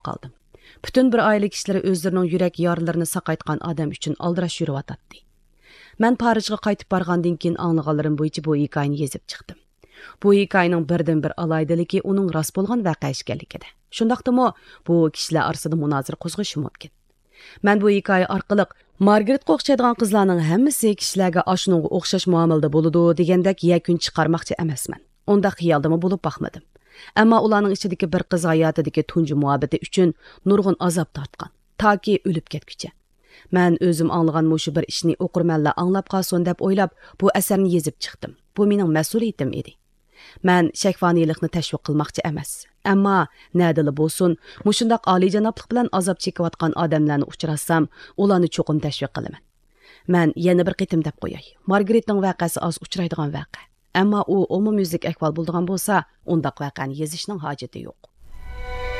qaldım. Bütün bir aile kişileri özlerinin yürek yaralarini saqaytqan adam üçün aldiraş yürüvatatdı. Mən Parijga qaytib barğandan keyin anlığanlarım bo'yicha bu hikoyani yezib chiqdim. Bu hikoyaning birdan-bir alaydiligi uning rost bo'lgan voqea ekanligida. Shundaqdimi bu kishilar orasida munozara qo'zg'ishi mumkin. Mən bu hikoya orqali Margaretga o'xshaydigan qizlarning hammasi kishilarga ashunga o'xshash muomalada bo'ladi degandek yakun chiqarmoqchi emasman. Unda xiyaldimi bo'lib baxmadim. Ammo ularning ichidagi bir qiz hayotidagi tunji muhabbati uchun nurg'un azob tortgan, toki o'lib ketguncha. Mən özüm anlagan mushu bir ishni o'qirmanlar anglab qolsin deb o'ylab bu asarni yezib chiqdim. Bu mening mas'uliyatim edi. Mən shakvoniylikni tashviq qilmoqchi emas. Ammo nadili bo'lsin, mushundaq oliyjanoblik bilan azob chekayotgan odamlarni uchratsam, ularni cho'qim tashviq qilaman. Mən yana bir qitim deb qo'yay. Margaretning voqeasi az uchraydigan voqea. Ammo u umumyuzlik ahvol bo'lgan bo'lsa, undaq voqeani yezishning hojati yo'q.